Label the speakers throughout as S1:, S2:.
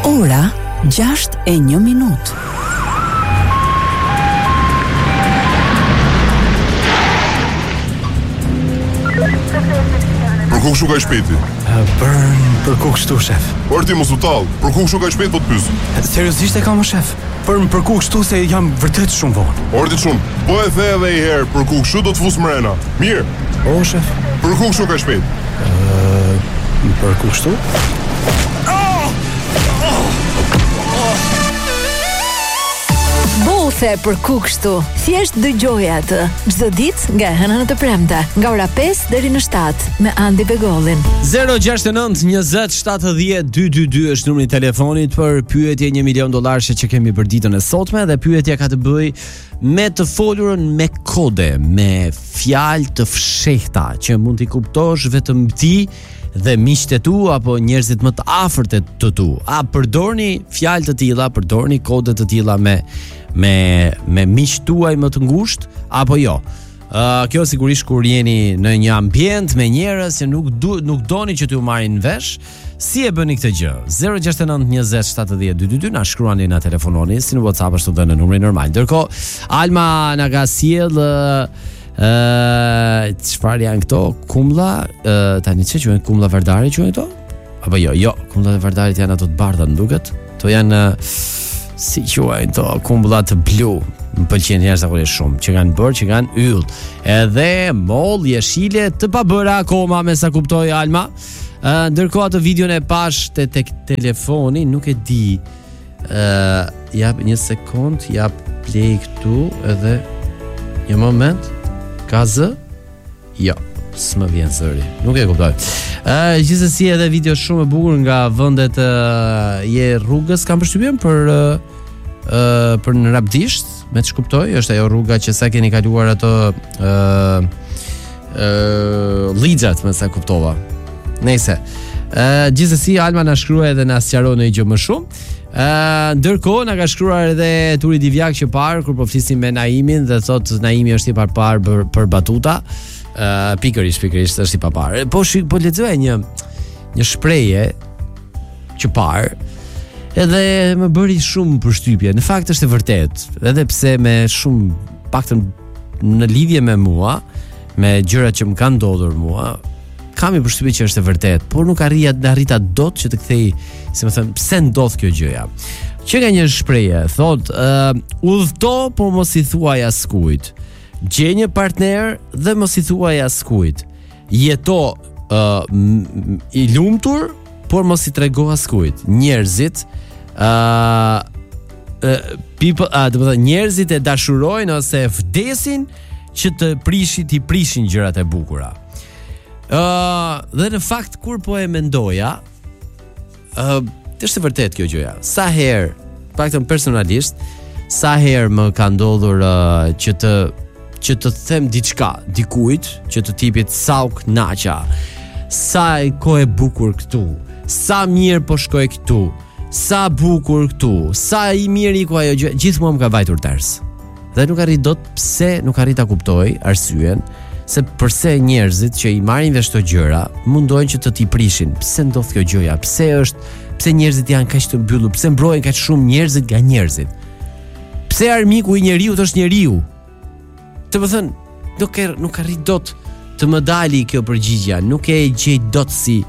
S1: Ora 6:01.
S2: Për ku kështu ka shpejti?
S3: Për ku kështu, shef?
S2: Por ti mos u tall, për ku kështu ka shpejt po të pyes?
S3: Seriozisht e kam, shef? Për ku kështu se jam vërtet shumë vonë.
S2: Orti shumë, po e the edhe një herë, për ku kështu do të fus mrena. Mirë.
S3: O, shef?
S2: Për ku kështu ka shpejt?
S3: Për ku kështu?
S1: Bothe për ku kështu. Thjesht dëgjoj atë çdo ditë nga hëna në të premte, nga ora 5 deri në 7 me Andi Begollin.
S4: 069 20 70 222 është numri i telefonit për pyetje $1 milion që kemi për ditën e sotme, dhe pyetja ka të bëjë me të folurën me kode, me fjalë të fshehta që mund t'i kuptosh vetëm ti dhe miqtë e tu apo njerëzit më të afërt të tu. A përdorni fjalë të tilla, përdorni kode të tilla me miqtë tuaj më të ngushtë apo jo? Kjo sigurisht kur jeni në një ambient me njerëz që nuk doni që t'ju marrin vesh. Si e bëni këtë gjë? 069 20 70 222 na shkruani, na telefononi si në WhatsApp ashtu edhe në numrin normal. Ndërkohë Alma na ka sjell çfarë janë këto? Kumlla, tani ç'e quhen kumlla verdare quhen këto? Apo jo, kumllat e verdarit janë ato të bardha, më duket. To janë si quhen to, kumlla të blu. Më pëlqen jashtëzakonisht shumë, që kanë bërë, që kanë yll. Edhe moll jeshile të pabëra akoma, me sa kuptoj Alma. Ndërkohë atë videon e pash tek telefoni, nuk e di. Jap një sekond, jap play këtu edhe një moment. Ka zë? Jo, s'më vjen zëri. Nuk e kuptoj. Gjithsesi edhe video shumë e bukur nga vendet je rrugës, kam përshtypjen për në Rabdisht, me të shkuptoj, është ajo rruga që sa keni kaluar ato ligjat, me sa kuptova. Nëse gjithsesi Alma na shkruaj edhe na sqaron një gjë më shumë. Ndërkohë na ka shkruar edhe Turi Divjak që parë kur po flisim me Naimin dhe thotë Naimi është i parë për batuta. Pikërisht është i parë. Po lexoja një shprehje që parë, edhe më bëri shumë përshtypje. Në fakt është e vërtet, edhe pse me shumë paktën në lidhje me mua, me gjërat që më kanë ndodhur mua, kam i përshtypje që është e vërtet, por nuk arrita dot që të kthej, si më thënë, pse ndodh kjo gjëja. Që ka një shprehje, thotë, udhto, por mos i thuaj askujt. Gjej një partner dhe mos i thuaj askujt. Jeto i lumtur, por mos i trego askujt. Njerëzit njerëzit e dashurojnë ose vdesin që të prishin gjërat e bukura. Dhe në fakt kur po e mendoja, është e vërtet kjo gjëja. Sa herë, paktën personalisht, sa herë më ka ndodhur që të them diçka dikujt, që të tipit sa u kënaqa, sa kohë e bukur këtu, sa mirë po shkoj këtu, sa bukur këtu, sa i mirë iku ajo gjë, gjithmonë më ka vajtur ters. Dhe nuk arrit dot, pse nuk arrit ta kuptoj arsyen se përse njerëzit që i marrin vesh këto gjëra mundojnë që të t'i prishin. Pse ndodh kjo gjëja? Pse njerëzit janë kaq të mbyllur? Pse mbrohen kaq shumë njerëzit nga njerëzit? Pse armiku i njeriu është njeriu? Të më thënë, nuk arrit dot të më dali kjo përgjigja, nuk e gjej dot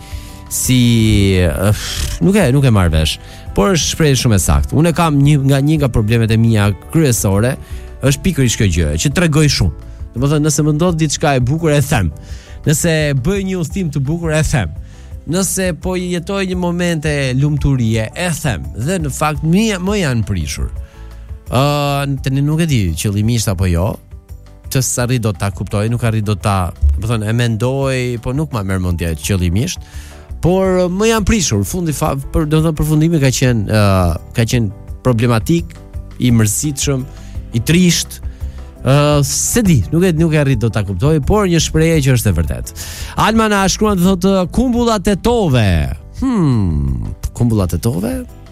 S4: nuk e marr vesh. Por është shprehje shumë e saktë. Unë kam një nga problemet e mia kryesore, është pikërisht kjo gjë, që tregoj shumë. Domethënë, nëse më ndodh diçka e bukur e them. Nëse bëj një udhtim të bukur e them. Nëse po jetoj një momente lumturie e them. Dhe në fakt më janë prishur. Tani nuk e di qëllimisht apo jo. Që s'arrit dot ta kuptoj, nuk arrit dot ta, domethënë e mendoj, po nuk ma merr mendja qëllimisht. Por më janë prishur. Përfundimi ka qenë problematik, i mërzitshëm, i trisht. Se di, nuk e arrit do ta kuptoj, por një shprehje që është e vërtet. Alma na shkruan dhe thotë kumbullat e tove. Kumbullat e tove?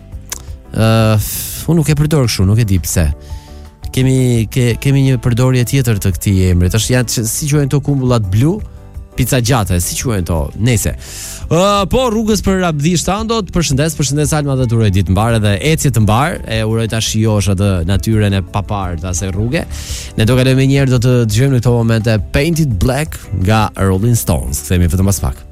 S4: Unë nuk e përdor kështu, nuk e di pse. Kemi një përdorje tjetër të këtij emri. Tash janë si quhen këto kumbullat blu, Pica gjate, si quhen to? Nëse. Po rrugës për Abdi Shtando, përshëndes Alma dhe të uroj ditë mbar edhe ecje të mbar, e uroj ta shijosh atë natyrën e papar të asaj rruge. Ne do kalojmë një herë, do të dëgjojmë në këto momente Painted Black nga Rolling Stones. Kthehemi vetëm pas pak.